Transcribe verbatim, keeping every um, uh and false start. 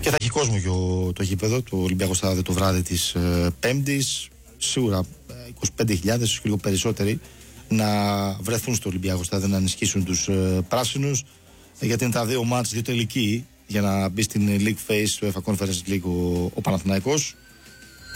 Και θα έχει κόσμο και το γήπεδο του Ολυμπιακού Στάδιο το βράδυ της ε, Πέμπτης. Σίγουρα είκοσι πέντε χιλιάδες, ίσως και λίγο περισσότεροι, να βρεθούν στο Ολυμπιακό Στάδιο να ενισχύσουν τους ε, πράσινους. Ε, γιατί είναι τα δύο μάτς, δύο τελικοί για να μπει στην League Phase του UEFA Conference League ο, ο Παναθηναϊκός.